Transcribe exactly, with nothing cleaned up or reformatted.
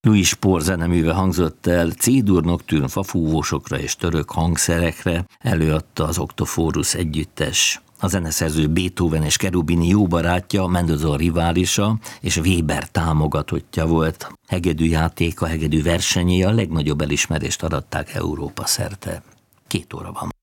Louis Spohr zeneműve hangzott el, C-dur nocturne fafúvósokra és török hangszerekre, előadta az Octophorus együttes. A zeneszerző Beethoven és Cherubini jó barátja, Mendelssohn riválisa és Weber támogatottja volt. Hegedűjátéka, hegedű versenyé a legnagyobb elismerést aratták Európa szerte. Két óra van.